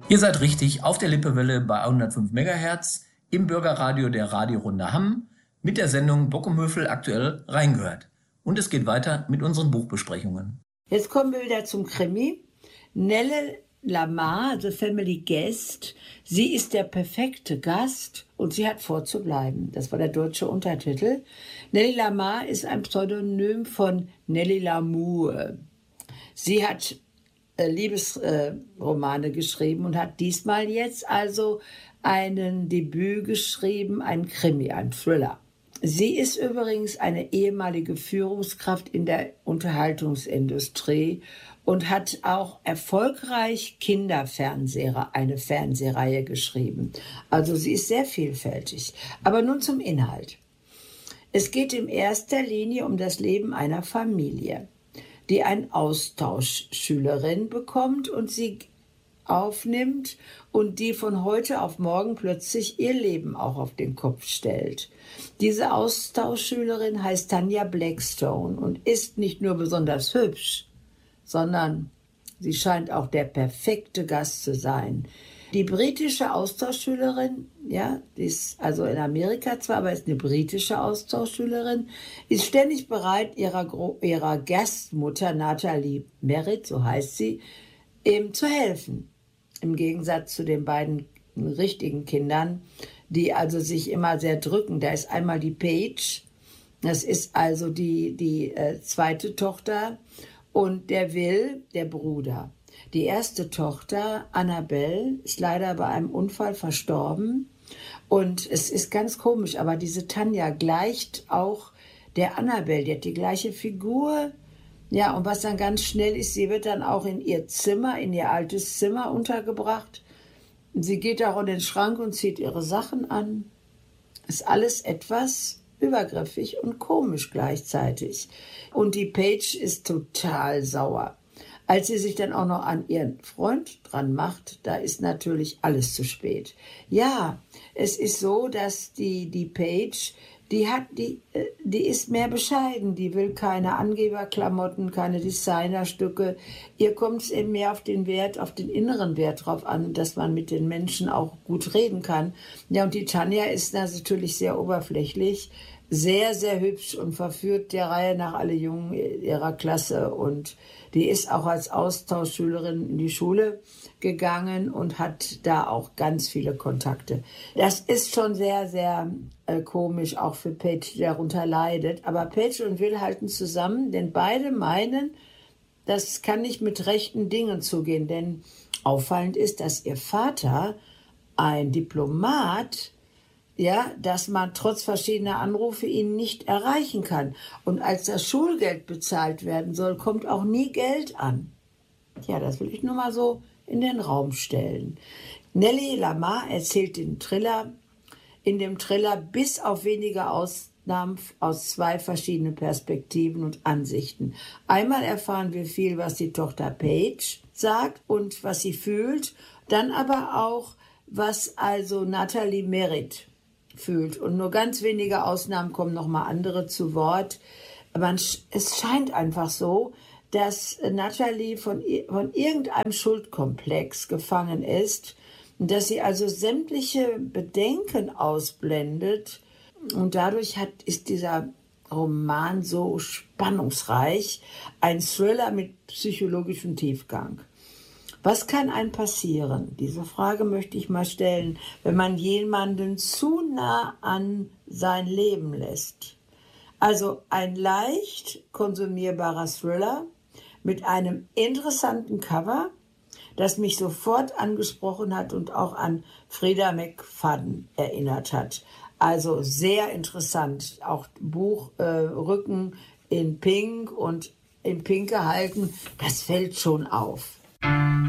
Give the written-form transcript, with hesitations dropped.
Ihr seid richtig auf der Lippewelle bei 105 MHz im Bürgerradio der Radiorunde Hamm mit der Sendung Bockenhövel aktuell reingehört. Und es geht weiter mit unseren Buchbesprechungen. Jetzt kommen wir wieder zum Krimi. Nelle Lamar, The Family Guest. Sie ist der perfekte Gast und sie hat vor zu bleiben. Das war der deutsche Untertitel. Nellie Lamar ist ein Pseudonym von Nellie Lamour. Sie hat Liebesromane geschrieben und hat diesmal jetzt also einen Debüt geschrieben, ein Krimi, ein Thriller. Sie ist übrigens eine ehemalige Führungskraft in der Unterhaltungsindustrie und hat auch erfolgreich Kinderfernseher, eine Fernsehreihe geschrieben. Also sie ist sehr vielfältig. Aber nun zum Inhalt. Es geht in erster Linie um das Leben einer Familie, die eine Austauschschülerin bekommt und sie aufnimmt und die von heute auf morgen plötzlich ihr Leben auch auf den Kopf stellt. Diese Austauschschülerin heißt Tanya Blackstone und ist nicht nur besonders hübsch, sondern sie scheint auch der perfekte Gast zu sein. Die britische Austauschschülerin, ja, die ist also in Amerika zwar, aber ist eine britische Austauschschülerin, ist ständig bereit, ihrer Gastmutter Natalie Merritt, so heißt sie, ihm zu helfen. Im Gegensatz zu den beiden richtigen Kindern, die also sich immer sehr drücken. Da ist einmal die Paige, das ist also die zweite Tochter, und der Will, der Bruder. Die erste Tochter, Annabelle, ist leider bei einem Unfall verstorben. Und es ist ganz komisch, aber diese Tanja gleicht auch der Annabelle. Die hat die gleiche Figur. Ja, und was dann ganz schnell ist, sie wird dann auch in ihr Zimmer, in ihr altes Zimmer untergebracht. Sie geht auch in den Schrank und zieht ihre Sachen an. Ist alles etwas übergriffig und komisch gleichzeitig. Und die Paige ist total sauer. Als sie sich dann auch noch an ihren Freund dran macht, da ist natürlich alles zu spät. Ja, es ist so, dass die Paige, die ist mehr bescheiden. Die will keine Angeberklamotten, keine Designerstücke. Ihr kommt es eben mehr auf den inneren Wert drauf an, dass man mit den Menschen auch gut reden kann. Ja, und die Tanja ist natürlich sehr oberflächlich, sehr, sehr hübsch und verführt der Reihe nach alle Jungen ihrer Klasse. Und die ist auch als Austauschschülerin in die Schule gegangen und hat da auch ganz viele Kontakte. Das ist schon sehr, sehr komisch, auch für Paige, die darunter leidet. Aber Paige und Will halten zusammen, denn beide meinen, das kann nicht mit rechten Dingen zugehen. Denn auffallend ist, dass ihr Vater, ein Diplomat, ja, dass man trotz verschiedener Anrufe ihn nicht erreichen kann. Und als das Schulgeld bezahlt werden soll, kommt auch nie Geld an. Ja, das will ich nur mal so in den Raum stellen. Nellie Lamar erzählt in dem Thriller bis auf wenige Ausnahmen aus zwei verschiedenen Perspektiven und Ansichten. Einmal erfahren wir viel, was die Tochter Paige sagt und was sie fühlt, dann aber auch, was also Natalie Merritt fühlt. Und nur ganz wenige Ausnahmen kommen nochmal andere zu Wort. Aber es scheint einfach so, dass Natalie von irgendeinem Schuldkomplex gefangen ist und dass sie also sämtliche Bedenken ausblendet. Und dadurch ist dieser Roman so spannungsreich, ein Thriller mit psychologischem Tiefgang. Was kann einem passieren? Diese Frage möchte ich mal stellen, wenn man jemanden zu nah an sein Leben lässt. Also ein leicht konsumierbarer Thriller mit einem interessanten Cover, das mich sofort angesprochen hat und auch an Frida McFadden erinnert hat. Also sehr interessant. Auch Buchrücken in Pink und in Pink gehalten, das fällt schon auf.